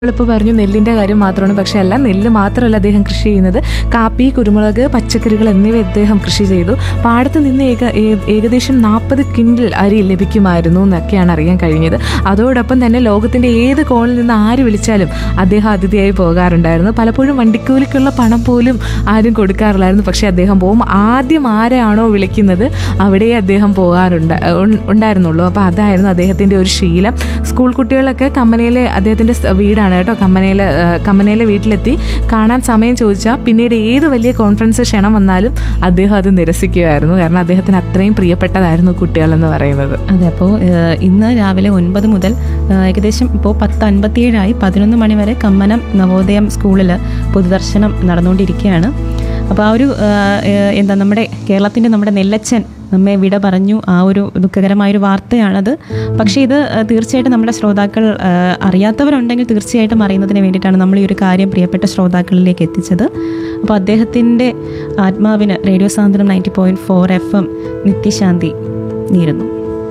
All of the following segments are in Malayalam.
ഇപ്പോൾ പറഞ്ഞു നെല്ലിൻ്റെ കാര്യം മാത്രമാണ്, പക്ഷേ അല്ല, നെല്ല് മാത്രമല്ല അദ്ദേഹം കൃഷി ചെയ്യുന്നത്. കാപ്പി, കുരുമുളക്, പച്ചക്കറികൾ എന്നിവ അദ്ദേഹം കൃഷി ചെയ്തു. പാടത്ത് നിന്ന് ഏകദേശം 40 ക്വിൻ്റൽ അരി ലഭിക്കുമായിരുന്നു എന്നൊക്കെയാണ് അറിയാൻ കഴിഞ്ഞത്. അതോടൊപ്പം തന്നെ ലോകത്തിൻ്റെ ഏത് കോണിൽ നിന്ന് ആര് വിളിച്ചാലും അദ്ദേഹം അതിഥിയായി പോകാറുണ്ടായിരുന്നു. പലപ്പോഴും വണ്ടിക്കൂലിക്കുള്ള പണം പോലും ആരും കൊടുക്കാറില്ലായിരുന്നു. പക്ഷേ അദ്ദേഹം പോകും. ആദ്യം ആരാണോ വിളിക്കുന്നത് അവിടെ അദ്ദേഹം ഉണ്ടായിരുന്നുള്ളൂ. അപ്പോൾ അതായിരുന്നു അദ്ദേഹത്തിൻ്റെ ഒരു ശീലം. സ്കൂൾ കുട്ടികളൊക്കെ കമ്പനിയിലെ അദ്ദേഹത്തിൻ്റെ വീടാണ് കേട്ടോ. കമ്പനിയിലെ വീട്ടിലെത്തി കാണാൻ സമയം ചോദിച്ചാൽ പിന്നീട് ഏത് വലിയ കോൺഫറൻസ് ക്ഷണം വന്നാലും അദ്ദേഹം അത് നിരസിക്കുമായിരുന്നു. കാരണം അദ്ദേഹത്തിന് അത്രയും പ്രിയപ്പെട്ടതായിരുന്നു കുട്ടികളെന്ന് പറയുന്നത്. അതെ, അപ്പോൾ ഇന്ന് രാവിലെ 9 മുതൽ ഏകദേശം ഇപ്പോൾ 10:57 11 മണി വരെ കമ്മനം നവോദയം സ്കൂളിൽ പൊതുദർശനം നടന്നുകൊണ്ടിരിക്കുകയാണ്. അപ്പോൾ ആ ഒരു നമ്മുടെ കേരളത്തിൻ്റെ നമ്മുടെ നെല്ലച്ചൻ നമ്മെ വിട പറഞ്ഞു. ആ ഒരു ദുഃഖകരമായൊരു വാർത്തയാണത്. പക്ഷേ ഇത് തീർച്ചയായിട്ടും നമ്മുടെ ശ്രോതാക്കൾ അറിയാത്തവരുണ്ടെങ്കിൽ തീർച്ചയായിട്ടും അറിയുന്നതിന് വേണ്ടിയിട്ടാണ് നമ്മൾ ഈ ഒരു കാര്യം പ്രിയപ്പെട്ട ശ്രോതാക്കളിലേക്ക് എത്തിച്ചത്. അപ്പോൾ അദ്ദേഹത്തിൻ്റെ ആത്മാവിന് റേഡിയോ സാന്ത്വനം 90.4 FM നിത്യശാന്തി നേരുന്നു.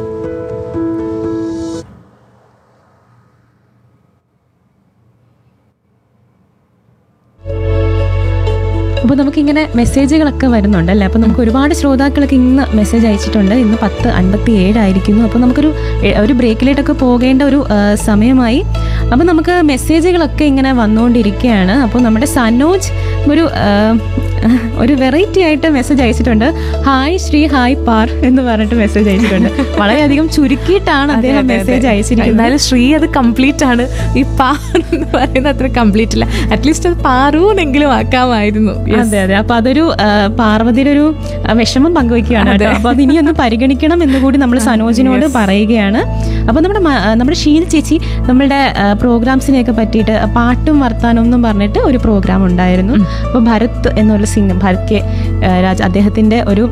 അപ്പോൾ നമുക്കിങ്ങനെ മെസ്സേജുകളൊക്കെ വരുന്നുണ്ട് അല്ലേ. അപ്പോൾ നമുക്ക് ഒരുപാട് ശ്രോതാക്കളൊക്കെ ഇന്ന് മെസ്സേജ് അയച്ചിട്ടുണ്ട്. ഇന്ന് 10:57 ആയിരിക്കുന്നു. അപ്പോൾ നമുക്കൊരു ബ്രേക്കിലേട്ടൊക്കെ പോകേണ്ട ഒരു സമയമായി. അപ്പോൾ നമുക്ക് മെസ്സേജുകളൊക്കെ ഇങ്ങനെ വന്നുകൊണ്ടിരിക്കുകയാണ്. അപ്പോൾ നമ്മുടെ സനോജ് ഒരു വെറൈറ്റി ആയിട്ട് മെസ്സേജ് അയച്ചിട്ടുണ്ട്. ഹായ് ശ്രീ, ഹായ് പാർ എന്ന് പറഞ്ഞിട്ട് മെസ്സേജ് അയച്ചിട്ടുണ്ട്. വളരെയധികം ചുരുക്കിയിട്ടാണ് അദ്ദേഹം മെസ്സേജ് അയച്ചിരിക്കുന്നത്. എന്നാലും ശ്രീ അത് കംപ്ലീറ്റ് ആണ്. ഈ പാർ എന്ന് പറയുന്നത് അത്ര കംപ്ലീറ്റ് ഇല്ല. അറ്റ്ലീസ്റ്റ് അത് പാറൂന്നെങ്കിലും ആക്കാമായിരുന്നു. അതെ അതെ. അപ്പൊ അതൊരു പാർവതിയുടെ ഒരു വിഷമം പങ്കുവയ്ക്കുകയാണ് കേട്ടോ. അപ്പൊ അത് ഇനിയൊന്ന് പരിഗണിക്കണം എന്നുകൂടി നമ്മൾ സനോജിനോട് പറയുകയാണ്. അപ്പൊ നമ്മുടെ ഷീൽ ചേച്ചി നമ്മളുടെ പ്രോഗ്രാംസിനെയൊക്കെ പറ്റിയിട്ട് പാട്ടും വർത്താനം എന്നും പറഞ്ഞിട്ട് ഒരു പ്രോഗ്രാം ഉണ്ടായിരുന്നു. അപ്പൊ ഭരത് എന്നൊരു ഭരത് കെ രാജ് അദ്ദേഹത്തിന്റെ ഒരു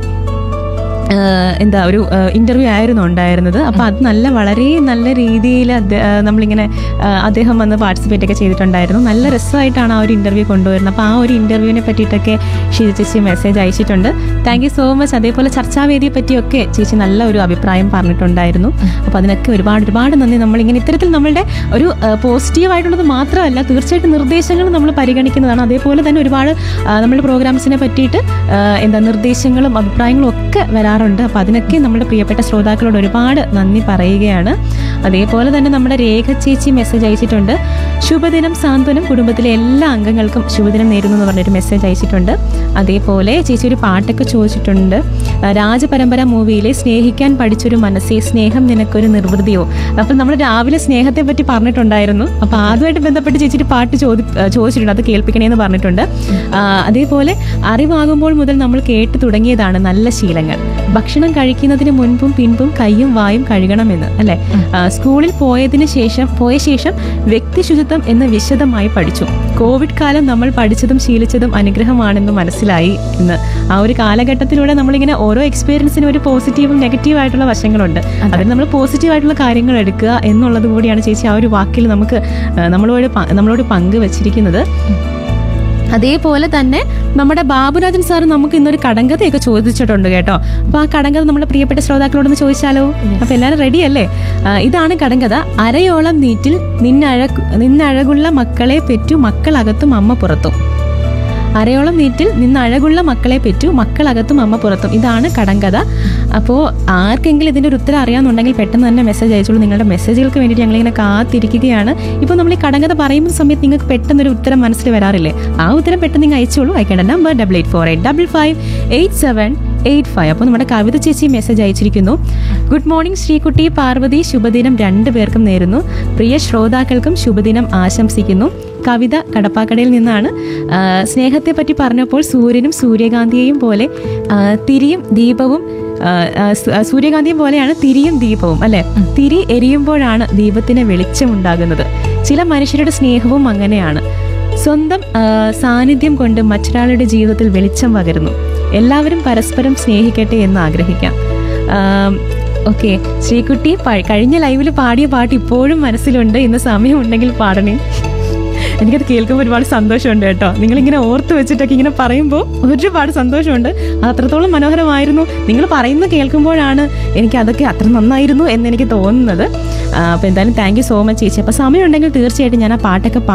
ഒരു ഇന്റർവ്യൂ ആയിരുന്നു ഉണ്ടായിരുന്നത്. അപ്പോൾ അത് വളരെ നല്ല രീതിയിൽ നമ്മളിങ്ങനെ അദ്ദേഹം വന്ന് പാർട്ടിസിപ്പേറ്റ് ഒക്കെ ചെയ്തിട്ടുണ്ടായിരുന്നു. നല്ല രസമായിട്ടാണ് ആ ഒരു ഇന്റർവ്യൂ കൊണ്ടുവരുന്നത്. അപ്പോൾ ആ ഒരു ഇന്റർവ്യൂവിനെ പറ്റിയിട്ടൊക്കെ ഷീജ ചേച്ചി മെസ്സേജ് അയച്ചിട്ടുണ്ട്. Thank you so much. അതേപോലെ ചർച്ചാവേദിയെ പറ്റിയൊക്കെ ചേച്ചി നല്ല ഒരു അഭിപ്രായം പറഞ്ഞിട്ടുണ്ടായിരുന്നു. അപ്പോൾ അതിനൊക്കെ ഒരുപാട് നന്ദി. നമ്മളിങ്ങനെ ഇത്തരത്തിൽ നമ്മളുടെ ഒരു പോസിറ്റീവായിട്ടുള്ളത് മാത്രമല്ല, തീർച്ചയായിട്ടും നിർദ്ദേശങ്ങളും നമ്മൾ പരിഗണിക്കുന്നതാണ്. അതേപോലെ തന്നെ ഒരുപാട് നമ്മുടെ പ്രോഗ്രാംസിനെ പറ്റിയിട്ട് നിർദ്ദേശങ്ങളും അഭിപ്രായങ്ങളും ഒക്കെ വരാറുണ്ട്. അപ്പോൾ അതിനൊക്കെ നമ്മുടെ പ്രിയപ്പെട്ട ശ്രോതാക്കളോട് ഒരുപാട് നന്ദി പറയുകയാണ്. അതേപോലെ തന്നെ നമ്മുടെ രേഖ ചേച്ചി മെസ്സേജ് അയച്ചിട്ടുണ്ട്. ശുഭദിനം സാന്ത്വനം, കുടുംബത്തിലെ എല്ലാ അംഗങ്ങൾക്കും ശുഭദിനം നേരുന്നു എന്ന് പറഞ്ഞൊരു മെസ്സേജ് അയച്ചിട്ടുണ്ട്. അതേപോലെ ചേച്ചി ഒരു പാട്ടൊക്കെ ചോദിച്ചിട്ടുണ്ട്. രാജപരമ്പര മൂവിയിലെ സ്നേഹിക്കാൻ പഠിച്ചൊരു മനസ്സേ സ്നേഹം നിനക്കൊരു നിർവൃതിയോ. അപ്പോൾ നമ്മൾ രാവിലെ സ്നേഹത്തെ പറ്റി പറഞ്ഞിട്ടുണ്ടായിരുന്നു. അപ്പോൾ അതുമായിട്ട് ബന്ധപ്പെട്ട് ചേച്ചി ഒരു പാട്ട് ചോദിച്ചിട്ടുണ്ട്. അത് കേൾപ്പിക്കണേന്ന് പറഞ്ഞിട്ടുണ്ട്. അതേപോലെ അറിവാകുമ്പോൾ മുതൽ നമ്മൾ കേട്ടു തുടങ്ങിയതാണ് നല്ല ശീലങ്ങൾ. ഭക്ഷണം കഴിക്കുന്നതിന് മുൻപും പിൻപും കൈയും വായും കഴുകണമെന്ന് അല്ലെ. സ്കൂളിൽ പോയ ശേഷം വ്യക്തി ശുചിത്വം എന്ന് വിശദമായി പഠിച്ചു. കോവിഡ് കാലം നമ്മൾ പഠിച്ചതും ശീലിച്ചതും അനുഗ്രഹമാണെന്ന് മനസ്സിലായി എന്ന്. ആ ഒരു കാലഘട്ടത്തിലൂടെ നമ്മളിങ്ങനെ ഓരോ എക്സ്പീരിയൻസിനും ഒരു പോസിറ്റീവും നെഗറ്റീവ് ആയിട്ടുള്ള വശങ്ങളുണ്ട്. അതിൽ നമ്മൾ പോസിറ്റീവ് ആയിട്ടുള്ള കാര്യങ്ങൾ എടുക്കുക എന്നുള്ളത് കൂടിയാണ് ചേച്ചി ആ ഒരു വാക്കിൽ നമ്മളോട് പങ്കുവച്ചിരിക്കുന്നത്. അതേപോലെ തന്നെ നമ്മുടെ ബാബുരാജൻ സാർ നമുക്ക് ഇന്നൊരു കടങ്കഥയൊക്കെ ചോദിച്ചിട്ടുണ്ട് കേട്ടോ. അപ്പോൾ ആ കടങ്കഥ നമ്മുടെ പ്രിയപ്പെട്ട ശ്രോതാക്കളോടൊന്ന് ചോദിച്ചാലോ? അപ്പോൾ എല്ലാവരും റെഡി അല്ലേ? ഇതാണ് കടങ്കഥ. അരയോളം നീറ്റിൽ നിന്നഴകുള്ള മക്കളെ പെറ്റു മക്കളകത്തും അമ്മ പുറത്തും. അരയോളം നീറ്റിൽ നിന്നഴകുള്ള മക്കളെ പെറ്റു മക്കളകത്തും അമ്മ പുറത്തും. ഇതാണ് കടങ്കഥ. അപ്പോൾ ആർക്കെങ്കിലും ഇതിൻ്റെ ഒരു ഉത്തരം അറിയാമെന്നുണ്ടെങ്കിൽ പെട്ടെന്ന് തന്നെ മെസ്സേജ് അയച്ചോളൂ. നിങ്ങളുടെ മെസ്സേജുകൾക്ക് വേണ്ടിയിട്ട് ഞങ്ങളിങ്ങനെ കാത്തിരിക്കുകയാണ്. ഇപ്പോൾ നമ്മൾ ഈ കടങ്കഥ പറയുന്ന സമയത്ത് നിങ്ങൾക്ക് പെട്ടെന്നൊരു ഉത്തരം മനസ്സിൽ വരാറില്ലേ? ആ ഉത്തരം പെട്ടെന്ന് നിങ്ങൾ അയച്ചോളൂ. അയക്കേണ്ട നമ്പർ 8848558785. അപ്പോൾ നമ്മുടെ കവിത ചേച്ചി മെസ്സേജ് അയച്ചിരിക്കുന്നു. ഗുഡ് മോർണിംഗ് ശ്രീകുട്ടി, പാർവതി, ശുഭദിനം 2 പേർക്കും നേരുന്നു. പ്രിയ ശ്രോതാക്കൾക്കും ശുഭദിനം ആശംസിക്കുന്നു. കവിത കടപ്പാക്കടയിൽ നിന്നാണ്. സ്നേഹത്തെ പറ്റി പറഞ്ഞപ്പോൾ സൂര്യനും സൂര്യകാന്തിയെയും പോലെ തിരിയും ദീപവും സൂര്യകാന്തിയും പോലെയാണ് തിരിയും ദീപവും അല്ലെ. തിരി എരിയുമ്പോഴാണ് ദീപത്തിന് വെളിച്ചമുണ്ടാകുന്നത്. ചില മനുഷ്യരുടെ സ്നേഹവും അങ്ങനെയാണ്. സ്വന്തം സാന്നിധ്യം കൊണ്ട് മറ്റൊരാളുടെ ജീവിതത്തിൽ വെളിച്ചം പകരുന്നു. എല്ലാവരും പരസ്പരം സ്നേഹിക്കട്ടെ എന്ന് ആഗ്രഹിക്കാം. ഓക്കെ ശ്രീകുട്ടി, കഴിഞ്ഞ ലൈവിൽ പാടിയ പാട്ട് ഇപ്പോഴും മനസ്സിലുണ്ട്. ഇന്ന് സമയമുണ്ടെങ്കിൽ പാടണേ. എനിക്കത് കേൾക്കുമ്പോൾ ഒരുപാട് സന്തോഷമുണ്ട് കേട്ടോ. നിങ്ങളിങ്ങനെ ഓർത്ത് വെച്ചിട്ടൊക്കെ ഇങ്ങനെ പറയുമ്പോൾ ഒരുപാട് സന്തോഷമുണ്ട്. അത് അത്രത്തോളം മനോഹരമായിരുന്നു. നിങ്ങൾ പറയുന്നത് കേൾക്കുമ്പോഴാണ് എനിക്ക് അതൊക്കെ അത്ര നന്നായിരുന്നു എന്നെനിക്ക് തോന്നുന്നത്. അപ്പോൾ എന്തായാലും താങ്ക് യു സോ മച്ച് ചേച്ചി. അപ്പോൾ സമയമുണ്ടെങ്കിൽ തീർച്ചയായിട്ടും ഞാൻ ആ പാട്ടൊക്കെ